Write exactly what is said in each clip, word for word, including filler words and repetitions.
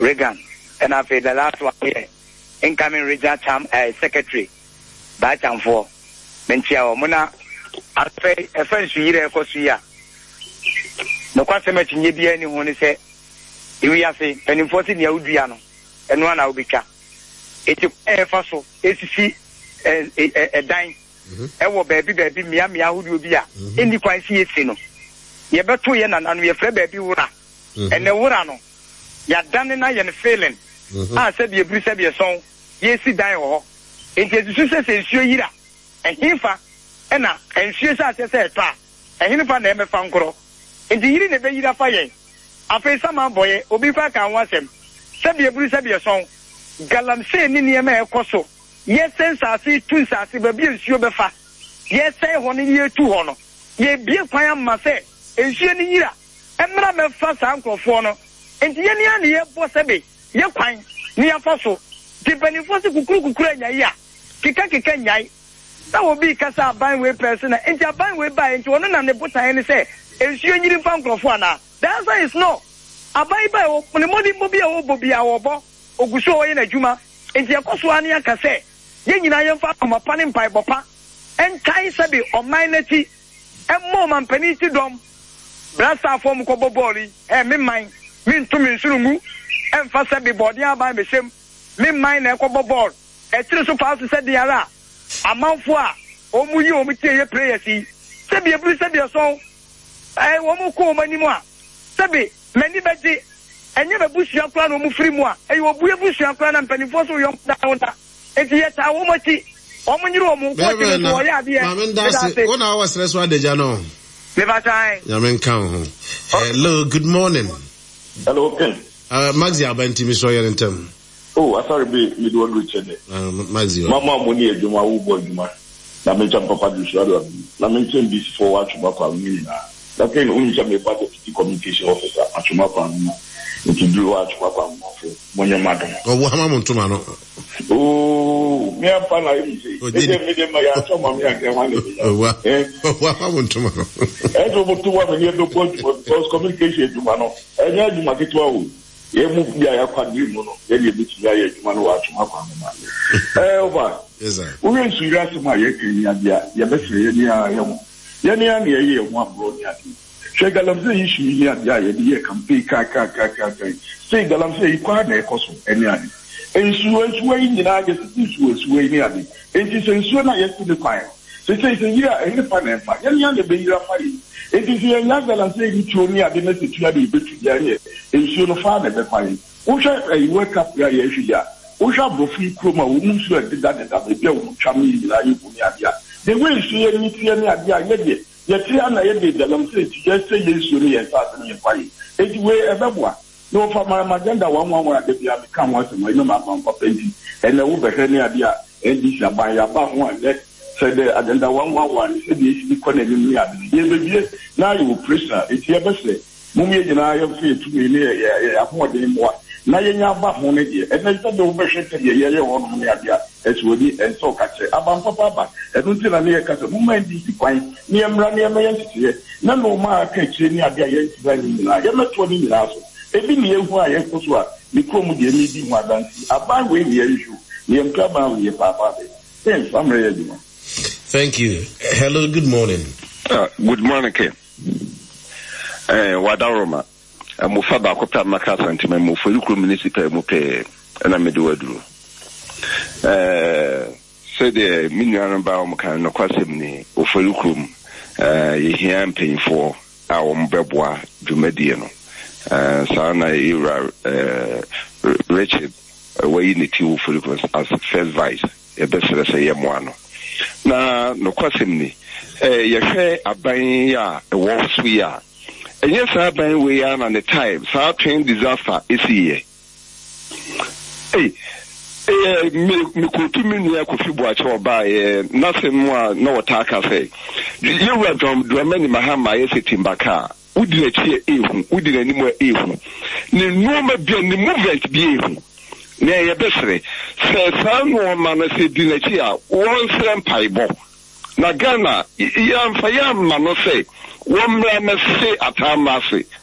Reagan, and I feel the last one here, incoming regional cham, uh, secretary, by cham for Menchia Mona, I say a French year, Cosia. No question much in Yibia, anyone say, you are saying, and enforcing Yaudiano, and one I'll be car. It's a fossil, it's a dime. Ewo baby baby mia mia who do be a any quite see it no ye beto ye and we afraid baby wura and the wura no ya done na ye failing ah said ye bri said ye song ye si dan ho enti esusu se ensuo yira ehimfa ena ensuo sa se se ta ehimfa na emefa nkoro enti yiri ne be yira fa ye afa sama boye obi fa kan wasem said ye bri said ye song galamse ni ne ma ekoso yes sensasi tu sasi baby ensuo befa yes say ho ni ye tu ho no ye bie kwan ma se ensuo ni yira emra me fa sa nkrofo no enti ye ni ani ye bo sebe ye kwan ni afa so dipeni fo se kukuru kukuru anya ya kika kika nyai na obi kasa ban we person na enti ban we ba enti wono na ne botan ni se ensuo nyiri fa nkrofo ana the answer is no abai ba o ne modi bobi a wo bobi a wo bo oguso wo ye na djuma enti yakoso ani aka se ye nyina ye fa amapa ne mpai bopa enkai sabi o mainati emmo man paniti dom brasa form ko boboli eh me man me ntumi nsurungu emfa sabi body aban besem me man na ko bobol e tire so fa so sabi ara amanfo a o mu yi o mu tie ye prayer si sabi e bru sabi so eh wo mu ko mani mu a sabi mani beji enye be busia kra no mu firi mu a e wo bu e busia kra na mpanifo so yom da wonda enti ye ta wo mati o mu nyiro mu ko ti so ya de e ona wa stress wa deja no me ba tai ya men kan ho. Hello, good morning. Hello, Ken. Uh Maxi Abanti mi so yen ntem. Oh, sorry be me do one reach there. Uh Maxi. Mama mo ni eduma wo bo eduma. Na me cham papa du so do. Na me chen this for what you back on me na. That kind of unja me part of the communication officer atuma pa na. Nti do what you papa mo for. Mo nya madam. Oh, wo ama mo ntuma no. Oh, me apa na you say. E dey me dey ma ya so ma me ake wan le. Oh, wa. Wo ama mo ntuma no. E do mo tuwa me do point because communication eduma no. E nya eduma ketwa o. Ye mu bia ya kwa di mu no. Ye dey bit ya ye eduma no wa atuma kwa ma. Eh over. Yes sir. We nsu ya se ma ye kan ya bia ye be se ye ni ya ye mu. Ye ni ya ni ye ye mu abro ni ati. She galamse issue ni ya bia ye di ye campaign ka ka ka ka ka. Say galamse ikwa na ekoso eni ani. Ensu ensu yi nyina je sisu ensu yi ni adi. Enti se ensu na ye ti de kwa. Se se se yira eni pa na pa. Ye ni ya de be yira fa yi. Enti se ya galamse yi tu ni adi na se tu ya de be tu ya ye. Ensu no fa na be kwa yi. Wo hwe e wake up ya ye hwe ya. Wo hwa brofi kroma wo mu su adi da da be be wo twam yi na yi bu ni adi a. The way ensu ye ni tie ni adi a ye de. Ye tie na ye de galamse ti je se ye ensu ni ye sa ni ye kwa yi. Enti we e be boa. No for my agenda one one one dey am come once my no ma pam penti and we be here near dia and this aban ya ba one let say the agenda one one one say the issue connect me ya be now you pressure it here be say mum ye gina ya fi tu me ne ya ho de mo na ye nya ba ho ne de and then say do be hwete de ye ye ho no ne dia es we di en so ka che aban papa ba e no ti na ne ka so mum ndi si kwan ne emra ne me ye tete na no ma ka che ni adia ye ti ba ni na ye meto ni na so ebi ni ehu a yekoso a ni krom de ni di hu adansi aban we ni yehu ni emka ba we papa be thanks I'm ready. Thank you. Hello, good morning. Uh, good morning, Ken. Eh wadaroma mo fa ba ko pa maka sentiment mo fo ikro municipal mo pe na me de waduru eh se de minyan ba mo kan no kwasem ni ofo ikro eh ye hian penfo a wo mbeboa dwumadie no Uh, Sana Ira uh, Richard away in the two for as first vice, a best say Yamuano. Na no question eh, you share a buying ya, a wolf swear. And yes, I buy we are on the time, so our train disaster is here. Hey, eh, me could two million could you watch or buy nothing more, no attack. I say, you were from Dramani Mahama, I say Timbaka. Udi echi ehu udi ani mo ehu ne noma bia ne movement bia ehu ne ye besere se san no ma na se di na chi a won srem paibo na Ghana ya mfa ya ma no se won mra na se atama se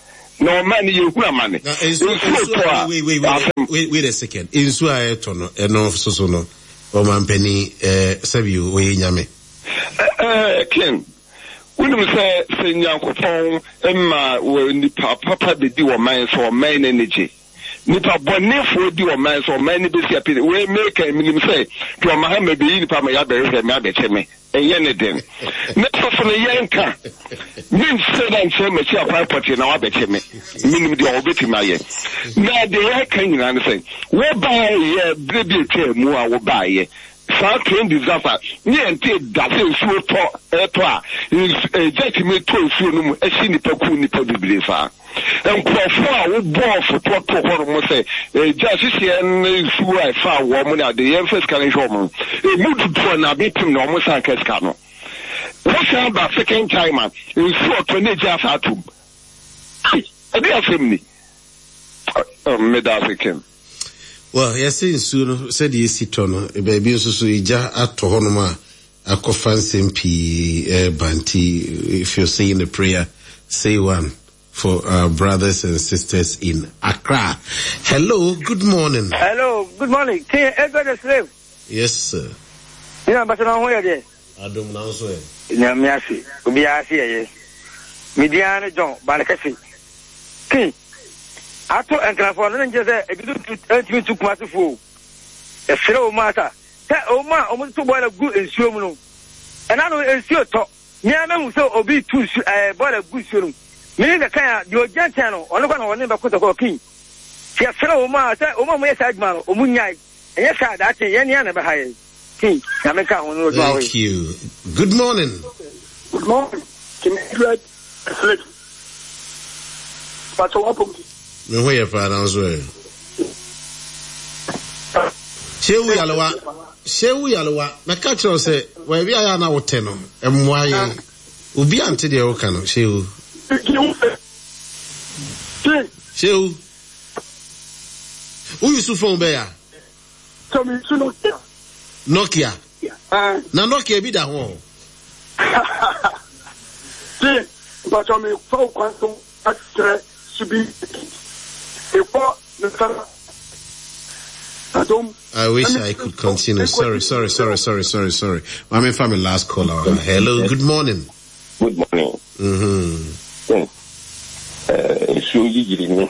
no man you who man wait wait wait wait a second insu ayeto no eno so so no o man pani eh sabi o nyame eh ken wouldn't say say nyankopon emma we nipa papa de di wo man so man energy nipa bonefo di wo man so man be sia pe we make minim say to mahama be nipa ma ya be re me abeche me enye ne den ne so no yenka nim say dan say me sia pa party na abeche me minim di obeti ma ye na de ya kan nyina ne say we buy ye brebi twa mu a wo buy ye sa train disaster ni ente da se nsuo to eto a jet me to nsuo no mu ehyi nipa ku nipa bibire fa enkrofo a wo bo foto to horo mo se just sie nsuo a fa wo mo na de first can show mo e mudu to na bitim na mo san keska no wo san ba second time nsuo to ne ja fa tum e dey afem ni me da second. Well, yes, soon said you sit on a baby so ija ato honoma akofan M P Banti. If you're saying a prayer, say one for our brothers and sisters in Accra. Hello, good morning. Hello, good morning. Can Edward Slave? Yes, sir. Yeah, but I'm here. I don't know so. Yeah, me asi. Ubi asi yes. Midian John Banakasi. King. Ato enkrafo no nje se ebidu tu tu kumase fo e fere o mata te o ma o mo to bola gu ensuo mu no e na no ensuo to me am hu se obi tu eh bola gu ensuo no me ga kan di o jantan no ono kwa no woni be koto ko kin ti fere o ma te o ma mo yesa adma no o mu nyai enye sa da te ye ne na be haye kin na me ka ho no do awe. Thank you. Good morning. Good morning. Can you read slip? But what happened? Me ho ye pa na so e shewu yalwa shewu yalwa na ka kiro se we bia ya na wote no emwa ye obi ante de wo ka no shewu shewu u yusu phone be ya so me su Nokia Nokia ah na Nokia bi da ho ti but me phone kwanto extra subi. I wish I could continue. Sorry, sorry, sorry, sorry, sorry, sorry. I'm in family last caller. Hello, good morning. Good morning. Mm-hmm. Uh, so you did me.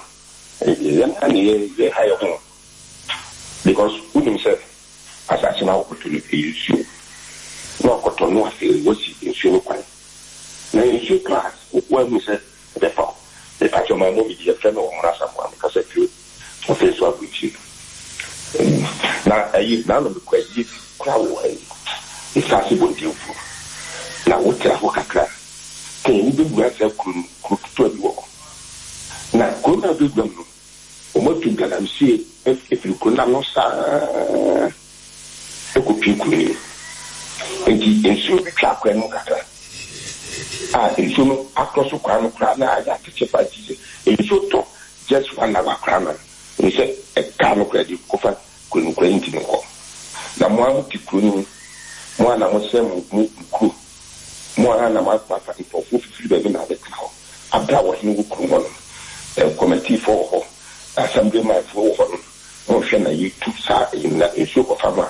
Because who himself, as I say now, opportunity you. No, got to know what's in show quite. Now, in show class, what we said, therefore. The fact of my movie is a friend of someone because I feel okay, so with you. Now, I use none of the questions, crowd away. It's possible to you. Now, what can I walk a class? Can you do yourself to a walk? Now, go now do them. What you can see if you could not know, sir, you could pick me. And the ensure the clock and look at her. Ah, in so across the crown of crown, I got to check by Jesus. In so talk, just one of our crown. He said, a crown of credit, cover, couldn't claim to the wall. The more to couldn't, one of us move crew. More than a month for fifty baby now the cloud. A blow was no common. A committee for her. Assembly my for her. Motion a you took sa in the issue of farmer.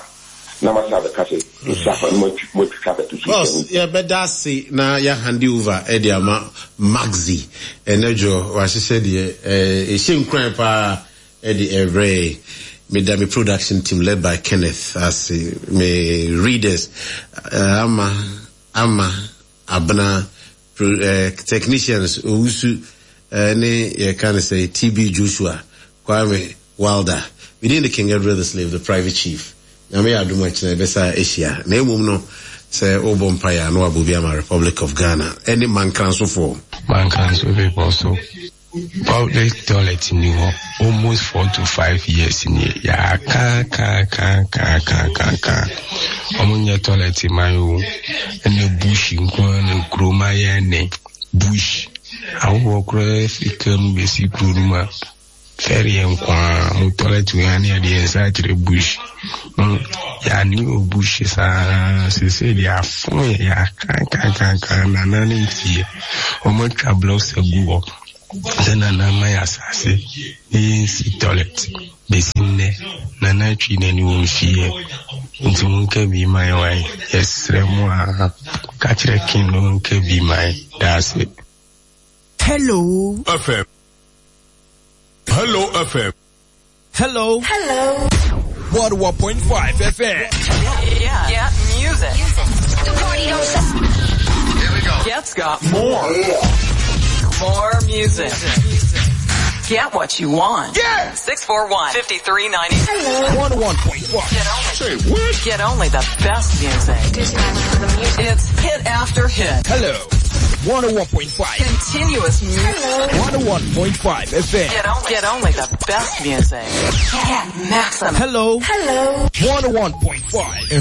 Boss, yeah, but that's see na ya handi over Ediama Maxi. Enejo, what she said, eh, a shame crime pa Eddie Every Medami production team led by Kenneth as me readers, Ama, Ama, Abna, technicians, Usu, ne, you can say T B Joshua, Kwame Wilder, within the King Edward the Slave, the private chief. Name aduma chine besa Asia na emum no se obompaya no abubiama Republic of Ghana any man council for man council people so public toilet in New almost four to five years in here ya ka ka ka ka ka ka ka omunya toilet in my own and the bush in kwan kroma ya ne bush awo kro fikam besi kroma ferry en kwa mu toilet we ani ade inside the bush ya new bush sa se se dia fun ya kan kan kan kan na na nti o mo twa blouse gu Then anama ya sase si toilet besinde na na twi na ni won fie nti mun ka bi mai wai esre mu a ka kire kin no ka bi mai that's it. Hello F M. Hello F M. Hello Hello one oh one point five F M. Yeah, yeah, yeah. Music. Music. The party don't stop. Here we go. Get's got more. Yeah. More music. Get what you want. Yeah. six four one, five three nine zero. Hello. one oh one point five. Get only, Say what? get only the best music. It's hit after hit. Hello. one oh one point five. Continuous music. one oh one point five F M. Get only, get only the best music. Yeah, maximum. Hello. Hello. one oh one point five